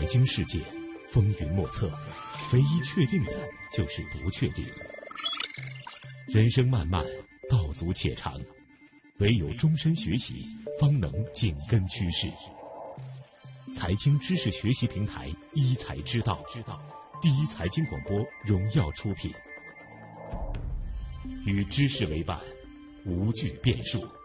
财经世界风云莫测，唯一确定的就是不确定。人生漫漫，道阻且长，唯有终身学习，方能紧跟趋势。财经知识学习平台一财之道，第一财经广播荣耀出品，与知识为伴，无惧变数。